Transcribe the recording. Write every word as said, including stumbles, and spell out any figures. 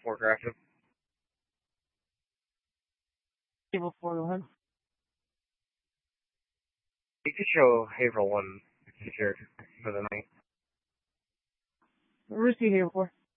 four Grafton. Haverhill four, go ahead. You could show Haverhill one if you're for the night. Receive Haverhill four.